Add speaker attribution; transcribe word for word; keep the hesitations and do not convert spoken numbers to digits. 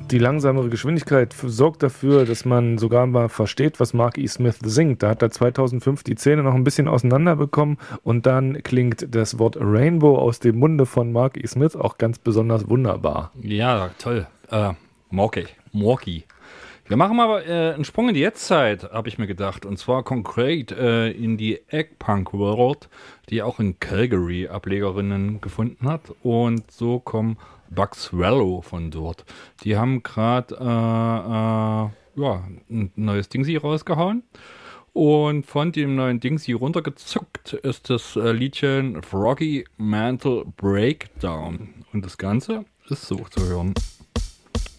Speaker 1: Die langsamere Geschwindigkeit f- sorgt dafür, dass man sogar mal versteht, was Mark E. Smith singt. Da hat er zweitausendfünf die Zähne noch ein bisschen auseinanderbekommen und dann klingt das Wort Rainbow aus dem Munde von Mark E. Smith auch ganz besonders wunderbar.
Speaker 2: Ja, toll. Äh, Morky. Morky. Wir machen mal äh, einen Sprung in die Jetztzeit, habe ich mir gedacht. Und zwar konkret äh, in die Eggpunk World, die auch in Calgary Ablegerinnen gefunden hat. Und so kommen Bugs Swallow von dort. Die haben gerade äh, äh, ja, ein neues Dingsy rausgehauen. Und von dem neuen Dingsy runtergezuckt ist das äh, Liedchen Froggy Mantle Breakdown. Und das Ganze ist so zu hören.